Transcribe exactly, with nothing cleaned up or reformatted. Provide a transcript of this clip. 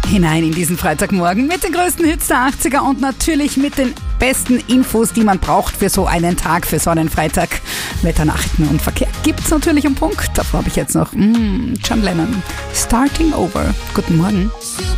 hinein in diesen Freitagmorgen mit den größten Hits der achtziger und natürlich mit den besten Infos, die man braucht für so einen Tag, für so einen Freitag. Wetternachrichten und Verkehr gibt's natürlich um Punkt. Davor habe ich jetzt noch mm, John Lennon, Starting Over. Guten Morgen.